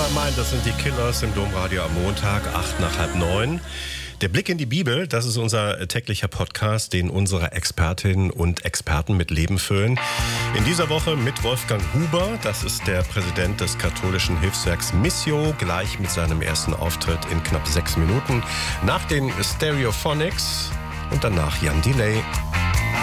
My Mind, das sind die Killers im Domradio am Montag, 8:30. Der Blick in die Bibel, das ist unser täglicher Podcast, den unsere Expertinnen und Experten mit Leben füllen. In dieser Woche mit Wolfgang Huber, das ist der Präsident des katholischen Hilfswerks Missio, gleich mit seinem ersten Auftritt in knapp 6 Minuten. Nach den Stereophonics und danach Jan Delay.